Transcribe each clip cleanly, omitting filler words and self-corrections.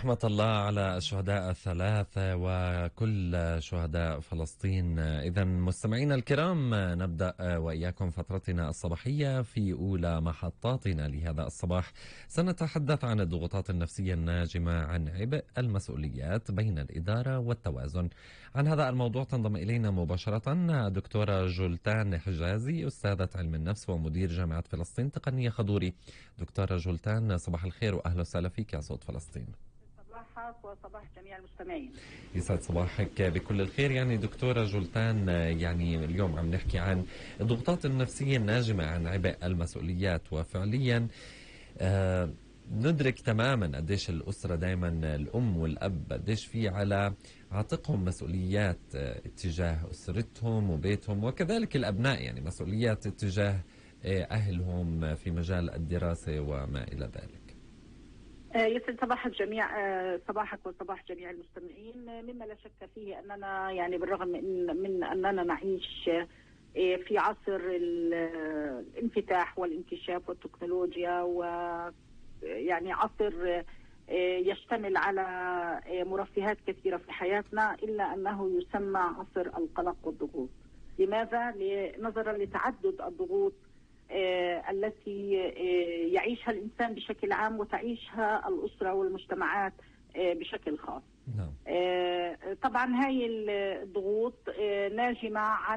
رحمة الله على الشهداء الثلاثة وكل شهداء فلسطين. إذا مستمعينا الكرام، نبدأ وإياكم فترتنا الصباحية في أولى محطاتنا لهذا الصباح. سنتحدث عن الضغوطات النفسية الناجمة عن عبء المسؤوليات بين الإدارة والتوازن. عن هذا الموضوع تنضم إلينا مباشرة دكتورة جولتان حجازي، أستاذة علم النفس ومدير جامعة فلسطين تقنية خضوري. دكتورة جولتان، صباح الخير وأهلا وسهلا فيك يا صوت فلسطين. صباحك وصباح جميع المستمعين. يسعد صباحك بكل الخير. يعني دكتورة جولتان، يعني اليوم عم نحكي عن الضغوطات النفسية الناجمة عن عبء المسؤوليات، وفعليا ندرك تماما قديش الأسرة دائما الأم والأب قديش في على عاتقهم مسؤوليات اتجاه أسرتهم وبيتهم، وكذلك الأبناء يعني مسؤوليات اتجاه أهلهم في مجال الدراسة وما إلى ذلك. يسعد صباحك جميع صباحك وصباح جميع المستمعين. مما لا شك فيه أننا يعني بالرغم من أننا نعيش في عصر الانفتاح والانكشاف والتكنولوجيا، ويعني عصر يشتمل على مرفهات كثيرة في حياتنا، إلا أنه يسمى عصر القلق والضغوط. لماذا؟ نظرا لتعدد الضغوط التي يعيشها الإنسان بشكل عام وتعيشها الأسرة والمجتمعات بشكل خاص. طبعا هاي الضغوط ناجمة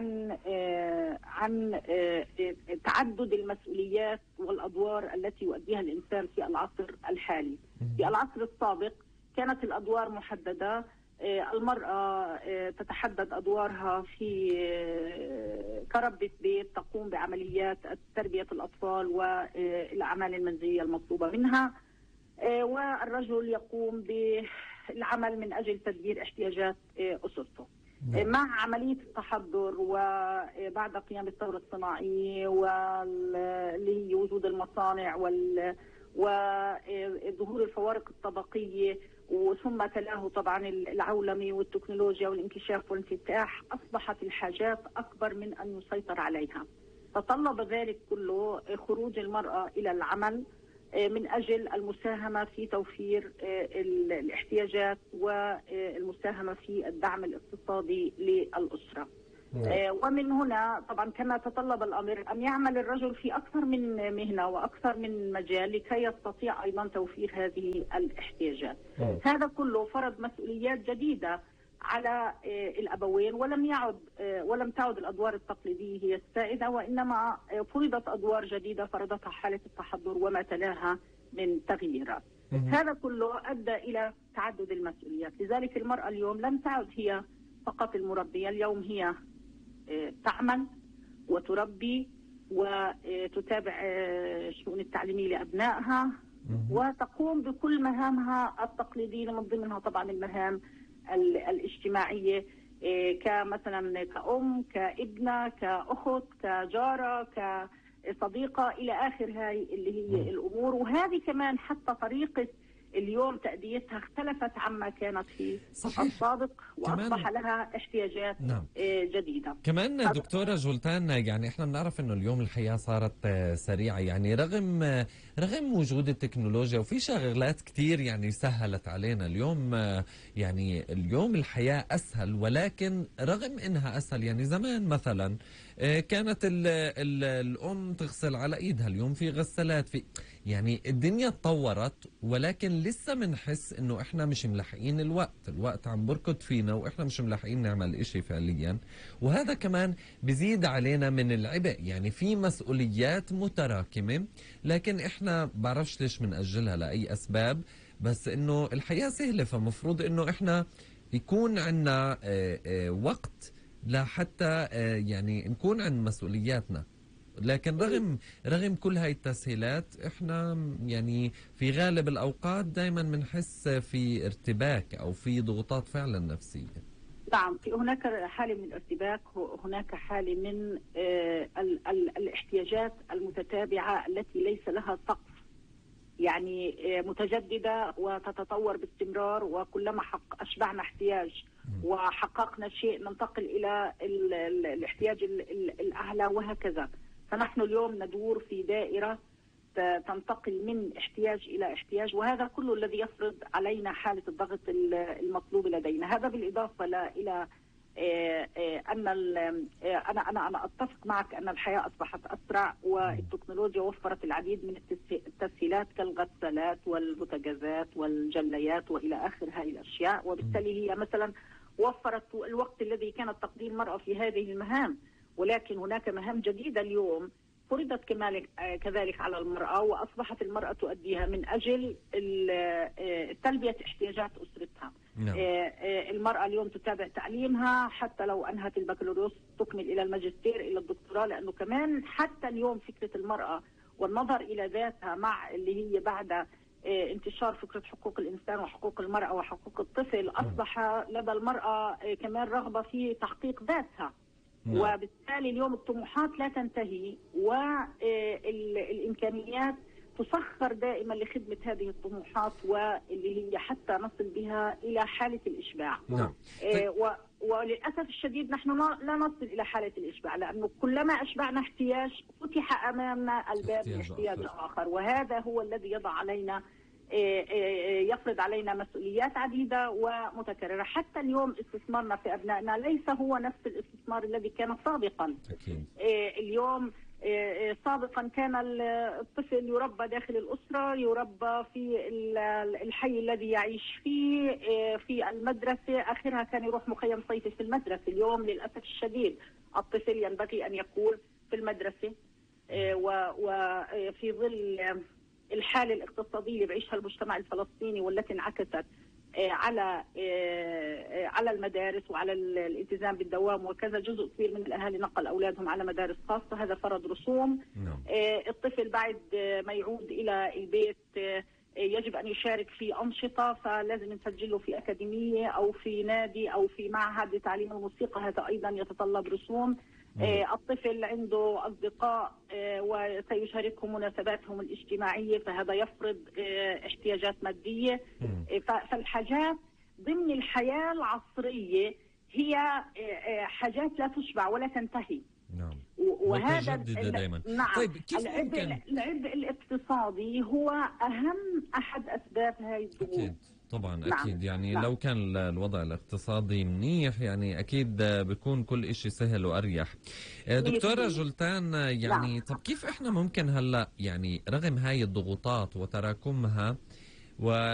عن تعدد المسؤوليات والأدوار التي يؤديها الإنسان في العصر الحالي. في العصر السابق كانت الأدوار محددة، المرأة تتحدد أدوارها في كربة بيت، تقوم بعمليات تربية الأطفال والأعمال المنزلية المطلوبة منها، والرجل يقوم بالعمل من أجل تدبير احتياجات أسرته. مع عملية التحضر وبعد قيام الثورة الصناعية واللي هي وجود المصانع وظهور الفوارق الطبقية، وثم تلاه طبعا العولمة والتكنولوجيا والانكشاف والانفتاح، أصبحت الحاجات أكبر من أن يسيطر عليها. تطلب ذلك كله خروج المرأة إلى العمل من أجل المساهمة في توفير الاحتياجات والمساهمة في الدعم الاقتصادي للأسرة. ومن هنا طبعا كما تطلب الأمر أن يعمل الرجل في أكثر من مهنة وأكثر من مجال لكي يستطيع أيضا توفير هذه الاحتياجات. هذا كله فرض مسؤوليات جديدة على الأبوين، ولم تعد الأدوار التقليدية هي السائدة، وإنما فرضت أدوار جديدة فرضتها حالة التحضر وما تلاها من تغييرات. هذا كله أدى إلى تعدد المسؤوليات. لذلك المرأة اليوم لم تعد هي فقط المربية، اليوم هي تعمل وتربي وتتابع الشؤون التعليمية لأبنائها، وتقوم بكل مهامها التقليدية، من ضمنها طبعا المهام الاجتماعية، كمثلا كأم، كابنة، كأخت، كجارة، كصديقة، إلى آخر هاي اللي هي الأمور. وهذه كمان حتى طريقة اليوم تأديتها اختلفت عما كانت في السابق، وأصبح لها احتياجات جديدة. كمان دكتورة جولتان، يعني احنا بنعرف انه اليوم الحياة صارت سريعة، يعني رغم وجود التكنولوجيا وفي شغلات كتير يعني سهلت علينا اليوم. يعني اليوم الحياة أسهل، ولكن رغم انها أسهل يعني زمان مثلا كانت الأم تغسل على إيدها، اليوم في غسالات، في يعني الدنيا تطورت، ولكن لسه بنحس انه احنا مش ملاحقين الوقت عم بركض فينا واحنا مش ملاحقين نعمل اشي فعليا. وهذا كمان بزيد علينا من العبء، يعني في مسؤوليات متراكمة، لكن احنا بعرفش ليش بنأجلها لأي أسباب، بس انه الحياة سهلة، فمفروض انه احنا يكون عنا وقت لحتى يعني نكون عن مسؤولياتنا. لكن رغم كل هاي التسهيلات احنا يعني في غالب الأوقات دائما بنحس في ارتباك أو في ضغوطات فعلا نفسية. نعم، هناك حالة من الارتباك، هناك حالة من الاحتياجات المتتابعة التي ليس لها سقف، يعني متجددة وتتطور باستمرار، وكلما أشبعنا احتياج وحققنا شيء ننتقل إلى الاحتياج الأعلى وهكذا. فنحن اليوم ندور في دائرة تنتقل من احتياج إلى احتياج، وهذا كله الذي يفرض علينا حالة الضغط المطلوبة لدينا. هذا بالإضافة إلى أن أنا أتفق معك أن الحياة أصبحت أسرع، والتكنولوجيا وفرت العديد من التسهيلات كالغسالات والبوتاجازات والجليات وإلى آخر هذه الأشياء، وبالتالي هي مثلا وفرت الوقت الذي كانت تقضيه المرأة في هذه المهام. ولكن هناك مهام جديدة اليوم فرضت كذلك على المرأة، وأصبحت المرأة تؤديها من أجل تلبية احتياجات أسرتها. نعم. المرأة اليوم تتابع تعليمها حتى لو أنهت البكالوريوس تكمل إلى الماجستير إلى الدكتوراه، لأنه كمان حتى اليوم فكرة المرأة والنظر إلى ذاتها مع اللي هي بعد انتشار فكرة حقوق الإنسان وحقوق المرأة وحقوق الطفل، أصبح لدى المرأة كمان رغبة في تحقيق ذاتها. وبالتالي اليوم الطموحات لا تنتهي، والإمكانيات تسخر دائما لخدمة هذه الطموحات، واللي هي حتى نصل بها إلى حالة الإشباع. وللأسف الشديد نحن لا نصل إلى حالة الإشباع، لأنه كلما أشبعنا احتياج فتح أمامنا الباب لاحتياج آخر، وهذا هو الذي يضع علينا يفرض علينا مسؤوليات عديدة ومتكررة. حتى اليوم استثمارنا في أبنائنا ليس هو نفس الاستثمار الذي كان سابقا. اليوم سابقا كان الطفل يربى داخل الأسرة، يربى في الحي الذي يعيش فيه، في المدرسة، آخرها كان يروح مخيم صيفي في المدرسة. اليوم للأسف الشديد الطفل ينبغي أن يكون في المدرسة، وفي ظل الحالة الاقتصادية اللي بيعيشها المجتمع الفلسطيني والتي انعكست على المدارس وعلى الالتزام بالدوام وكذا، جزء كبير من الأهالي نقل أولادهم على مدارس خاصة، هذا فرض رسوم. الطفل بعد ما يعود إلى البيت يجب أن يشارك في أنشطة، فلازم نسجله في أكاديمية أو في نادي أو في معهد لتعليم الموسيقى، هذا أيضا يتطلب رسوم. الطفل عنده أصدقاء وسيشاركهم مناسباتهم الاجتماعية، فهذا يفرض احتياجات مادية. فالحاجات ضمن الحياة العصرية هي حاجات لا تشبع ولا تنتهي. نعم. وهذا دائما. نعم. طيب كيف العبء الاقتصادي هو أحد أسباب هذه الضغوط. أكيد طبعا. نعم. أكيد يعني نعم. لو كان الوضع الاقتصادي منيح يعني أكيد بيكون كل إشي سهل وأريح. دكتورة جولتان، يعني نعم. طب كيف إحنا ممكن هلأ يعني رغم هاي الضغوطات وتراكمها